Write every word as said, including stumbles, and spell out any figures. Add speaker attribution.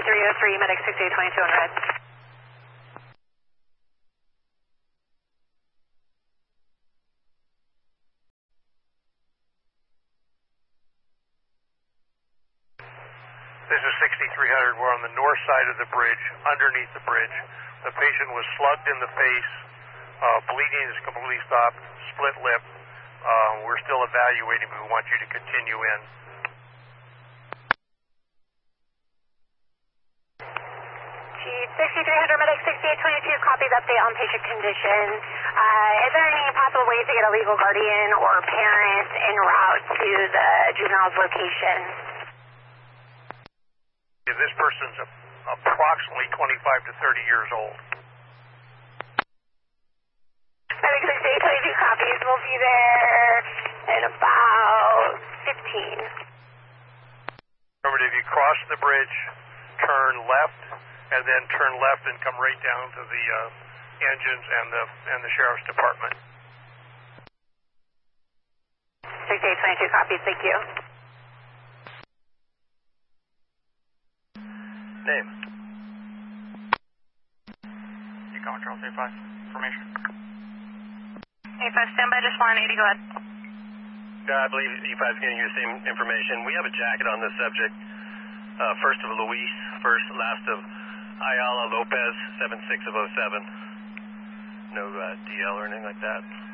Speaker 1: sixty-three oh three, medic sixty-eight twenty-two on red.
Speaker 2: This is sixty-three hundred. We're on the north side of the bridge, underneath the bridge. The patient was slugged in the face. Uh, bleeding is completely stopped. Split lip. Uh, we're still evaluating, but we want you to continue in.
Speaker 1: sixty-three hundred, medic sixty-eight twenty-two, copies update on patient condition. Uh, is there any possible ways to get a legal guardian or parent en route to the juvenile's location?
Speaker 2: This person's a, approximately twenty-five to thirty years old.
Speaker 1: Medic sixty-eight twenty-two, copies. We'll be there in about fifteen.
Speaker 2: Remember, if you cross the bridge, turn left, and then turn left and come right down to the uh, engines and the and the sheriff's department.
Speaker 1: sixty-eight twenty-two, copies. Thank you.
Speaker 3: Dave. You call Charles A five. Information.
Speaker 1: A five, stand by, just one eighty, go ahead.
Speaker 3: Yeah, I believe E five is getting you the same information. We have a jacket on this subject. Uh, first of Luis, first, last of Ayala Lopez, seven six of oh seven. No uh, D L or anything like that.